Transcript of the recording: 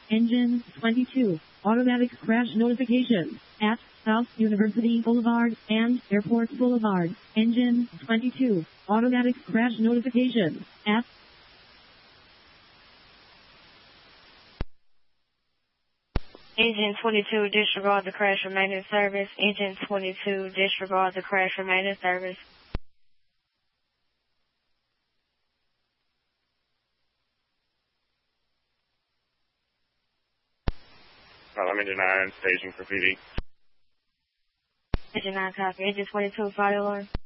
Engine 22. Automatic crash notification. At South University Boulevard and Airport Boulevard. Engine 22. Automatic crash notification. At Engine 22, disregard the crash for maintenance service. Engine 22, disregard the crash for maintenance service. I'm Engine 9, staging for PD. Engine 9, copy. Engine 22, fire alarm.